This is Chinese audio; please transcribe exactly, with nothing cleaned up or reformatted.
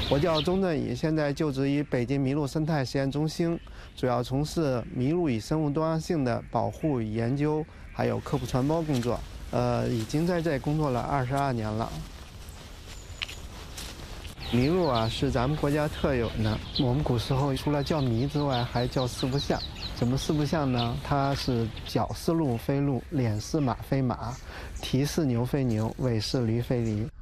我叫钟振宇，现在就职于北京麋鹿生态实验中心，主要从事麋鹿与生物多样性的保护与研究，还有科普传播工作。呃，已经在这工作了二十二年了。麋鹿啊，是咱们国家特有的。我们古时候除了叫麋之外，还叫四不像。怎么四不像呢？它是脚是鹿非鹿，脸是马非马，蹄是牛非牛，尾是驴非驴。